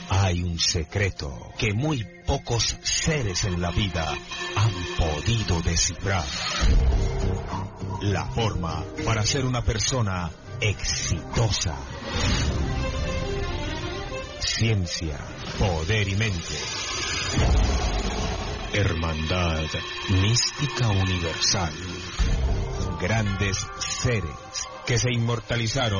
Hay un secreto que muy pocos seres en la vida han podido descifrar. La forma para ser una persona exitosa. Ciencia, poder y mente. Hermandad mística universal. Grandes seres que se inmortalizaron